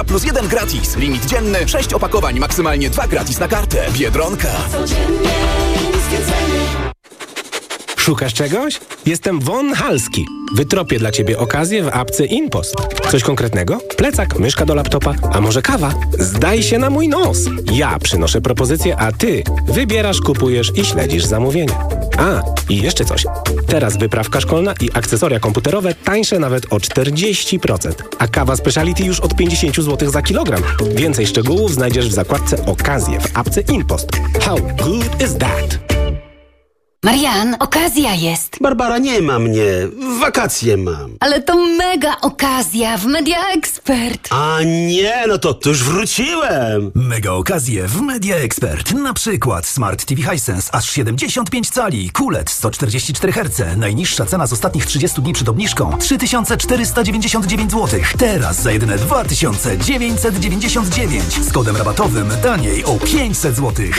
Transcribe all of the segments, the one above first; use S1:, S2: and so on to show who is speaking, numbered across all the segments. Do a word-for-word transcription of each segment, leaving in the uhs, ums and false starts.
S1: Plus jeden gratis. Limit dzienny, sześć opakowań, maksymalnie dwa gratis na kartę. Biedronka. Codziennie niskie ceny.
S2: Szukasz czegoś? Jestem Von Halski. Wytropię dla Ciebie okazję w apce InPost. Coś konkretnego? Plecak, myszka do laptopa, a może kawa? Zdaj się na mój nos. Ja przynoszę propozycję, a Ty wybierasz, kupujesz i śledzisz zamówienia. A, i jeszcze coś. Teraz wyprawka szkolna i akcesoria komputerowe tańsze nawet o czterdzieści procent. A kawa Speciality już od pięćdziesiąt złotych za kilogram. Więcej szczegółów znajdziesz w zakładce Okazje w apce InPost. How good is that?
S3: Marian, okazja jest.
S4: Barbara, nie ma mnie. Wakacje mam.
S3: Ale to mega okazja w Media Expert.
S4: A nie, no to, to już wróciłem.
S5: Mega okazje w Media Expert. Na przykład Smart T V Hisense aż siedemdziesiąt pięć cali, Q L E D sto czterdzieści cztery herce. Najniższa cena z ostatnich trzydziestu dni przed obniżką trzy tysiące czterysta dziewięćdziesiąt dziewięć złotych. Teraz za jedyne dwa tysiące dziewięćset dziewięćdziesiąt dziewięć. Z kodem rabatowym taniej o pięćset złotych.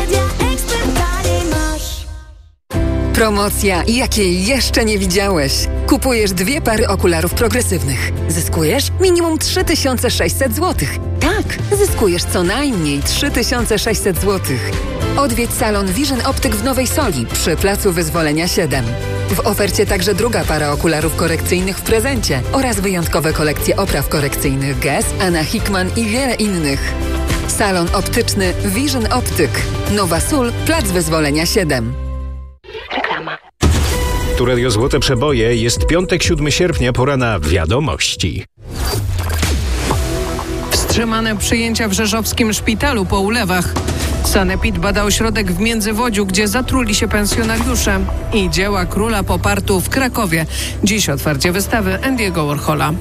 S6: Promocja, jakiej jeszcze nie widziałeś. Kupujesz dwie pary okularów progresywnych. Zyskujesz minimum trzy tysiące sześćset złotych. Tak, zyskujesz co najmniej trzy tysiące sześćset złotych. Odwiedź salon Vision Optyk w Nowej Soli przy Placu Wyzwolenia siedem. W ofercie także druga para okularów korekcyjnych w prezencie oraz wyjątkowe kolekcje opraw korekcyjnych Guess, Anna Hickman i wiele innych. Salon optyczny Vision Optyk. Nowa Sól, Plac Wyzwolenia siedem.
S3: Reklama.
S7: Tu Radio Złote Przeboje. Jest piątek, siódmego sierpnia, pora na wiadomości.
S8: Wstrzymane przyjęcia w rzeszowskim szpitalu po ulewach. Sanepid bada ośrodek w Międzywodziu, gdzie zatruli się pensjonariusze. I dzieła Króla Popartu w Krakowie. Dziś otwarcie wystawy Andy'ego Warhola.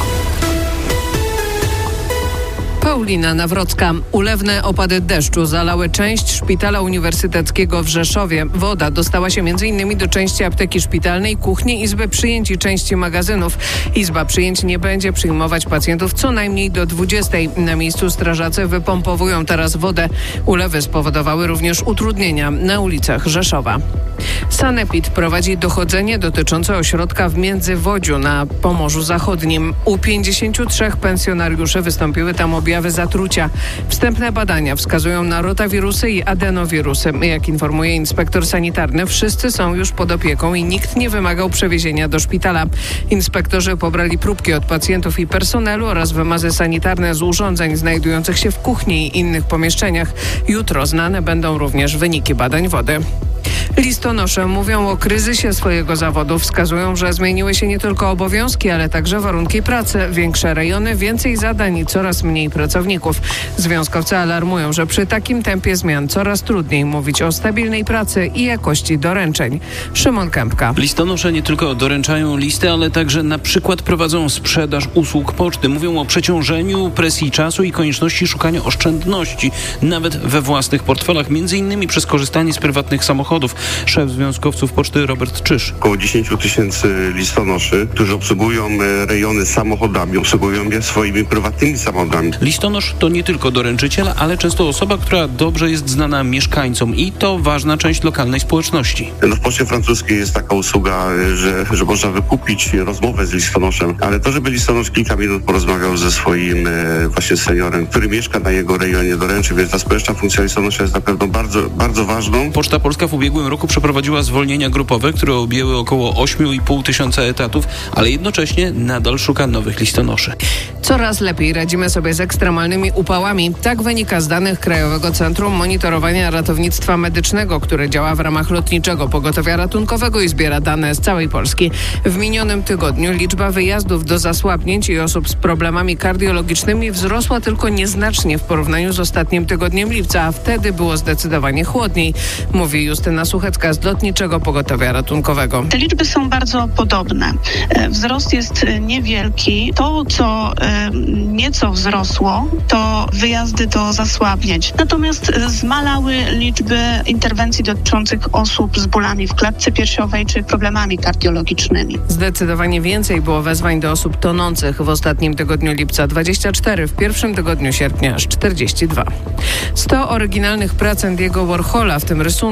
S8: Paulina Nawrocka. Ulewne opady deszczu zalały część szpitala uniwersyteckiego w Rzeszowie. Woda dostała się między innymi do części apteki szpitalnej, kuchni, izby przyjęć i części magazynów. Izba przyjęć nie będzie przyjmować pacjentów co najmniej do dwudziestej. Na miejscu strażacy wypompowują teraz wodę. Ulewy spowodowały również utrudnienia na ulicach Rzeszowa. Sanepid prowadzi dochodzenie dotyczące ośrodka w Międzywodziu na Pomorzu Zachodnim. U pięćdziesięciu trzech pensjonariuszy wystąpiły tam objawy zatrucia. Wstępne badania wskazują na rotawirusy i adenowirusy. Jak informuje inspektor sanitarny, wszyscy są już pod opieką i nikt nie wymagał przewiezienia do szpitala. Inspektorzy pobrali próbki od pacjentów i personelu oraz wymazy sanitarne z urządzeń znajdujących się w kuchni i innych pomieszczeniach. Jutro znane będą również wyniki badań wody. Listonosze mówią o kryzysie swojego zawodu. Wskazują, że zmieniły się nie tylko obowiązki, ale także warunki pracy. Większe rejony, więcej zadań i coraz mniej pracowników. Związkowcy alarmują, że przy takim tempie zmian coraz trudniej mówić o stabilnej pracy i jakości doręczeń. Szymon Kępka.
S9: Listonosze nie tylko doręczają listy, ale także na przykład prowadzą sprzedaż usług poczty. Mówią o przeciążeniu, presji czasu i konieczności szukania oszczędności, nawet we własnych portfelach, między innymi przez korzystanie z prywatnych samochodów. Szef związkowców poczty Robert Czyż.
S10: Około dziesięć tysięcy listonoszy, którzy obsługują rejony samochodami, obsługują je swoimi prywatnymi samochodami.
S9: Listonosz to nie tylko doręczyciel, ale często osoba, która dobrze jest znana mieszkańcom i to ważna część lokalnej społeczności.
S10: No w poczcie francuskiej jest taka usługa, że, że można wykupić rozmowę z listonoszem, ale to, żeby listonosz kilka minut porozmawiał ze swoim e, właśnie seniorem, który mieszka na jego rejonie, doręczy, więc ta społeczna funkcja listonosza jest na pewno bardzo, bardzo ważną.
S9: Poczta Polska w ubiegłym roku przeprowadziła zwolnienia grupowe, które objęły około osiem i pół tysiąca etatów, ale jednocześnie nadal szuka nowych listonoszy.
S8: Coraz lepiej radzimy sobie z ekstremalnymi upałami. Tak wynika z danych Krajowego Centrum Monitorowania Ratownictwa Medycznego, które działa w ramach Lotniczego Pogotowia Ratunkowego i zbiera dane z całej Polski. W minionym tygodniu liczba wyjazdów do zasłabnięć i osób z problemami kardiologicznymi wzrosła tylko nieznacznie w porównaniu z ostatnim tygodniem lipca, a wtedy było zdecydowanie chłodniej, mówi Justyna Suchecka z Lotniczego Pogotowia Ratunkowego.
S11: Te liczby są bardzo podobne. Wzrost jest niewielki. To, co nieco wzrosło, to wyjazdy do zasłabnięć. Natomiast zmalały liczby interwencji dotyczących osób z bólami w klatce piersiowej czy problemami kardiologicznymi.
S8: Zdecydowanie więcej było wezwań do osób tonących w ostatnim tygodniu lipca dwadzieścia cztery, w pierwszym tygodniu sierpnia aż czterdzieści dwa. sto oryginalnych prac Andy'ego Warhola, w tym rysunki, okładki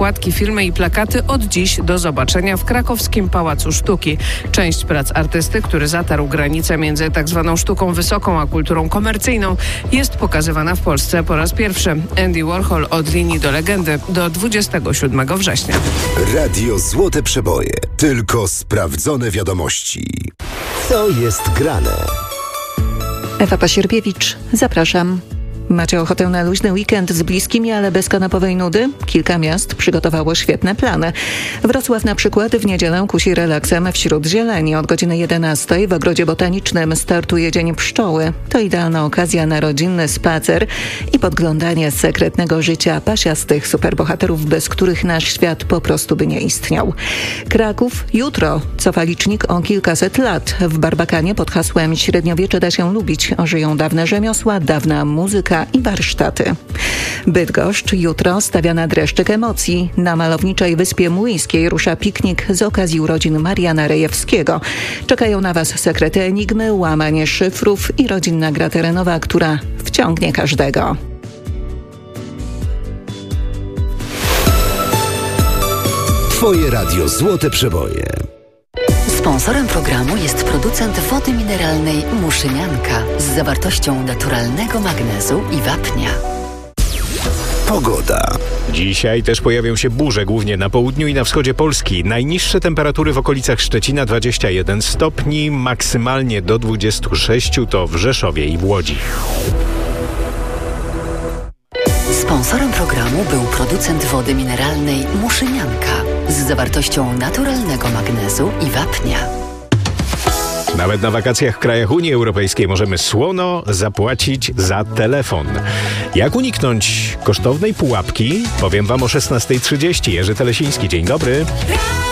S8: okładki, filmy i plakaty od dziś do zobaczenia w krakowskim Pałacu Sztuki. Część prac artysty, który zatarł granicę między tak zwaną sztuką wysoką a kulturą komercyjną, jest pokazywana w Polsce po raz pierwszy. Andy Warhol od linii do legendy do dwudziestego siódmego września.
S12: Radio Złote Przeboje. Tylko sprawdzone wiadomości. Co jest grane?
S13: Ewa Pasierbiewicz, zapraszam. Macie ochotę na luźny weekend z bliskimi, ale bez kanapowej nudy? Kilka miast przygotowało świetne plany. Wrocław na przykład w niedzielę kusi relaksem wśród zieleni. Od godziny jedenastej w Ogrodzie Botanicznym startuje Dzień Pszczoły. To idealna okazja na rodzinny spacer i podglądanie sekretnego życia pasiastych superbohaterów, bez których nasz świat po prostu by nie istniał. Kraków jutro cofa licznik o kilkaset lat. W Barbakanie pod hasłem Średniowiecze da się lubić ożyją dawne rzemiosła, dawna muzyka i warsztaty. Bydgoszcz jutro stawia na dreszczyk emocji. Na malowniczej Wyspie Młyńskiej rusza piknik z okazji urodzin Mariana Rejewskiego. Czekają na Was sekrety enigmy, łamanie szyfrów i rodzinna gra terenowa, która wciągnie każdego.
S12: Twoje radio Złote Przeboje.
S3: Sponsorem programu jest producent wody mineralnej Muszynianka z zawartością naturalnego magnezu i wapnia.
S12: Pogoda.
S7: Dzisiaj też pojawią się burze, głównie na południu i na wschodzie Polski. Najniższe temperatury w okolicach Szczecina dwadzieścia jeden stopni, maksymalnie do dwudziestu sześciu to w Rzeszowie i w Łodzi.
S3: Sponsorem programu był producent wody mineralnej Muszynianka z zawartością naturalnego magnezu i wapnia.
S7: Nawet na wakacjach w krajach Unii Europejskiej możemy słono zapłacić za telefon. Jak uniknąć kosztownej pułapki? Powiem Wam o szesnastej trzydzieści. Jerzy Telesiński, dzień dobry.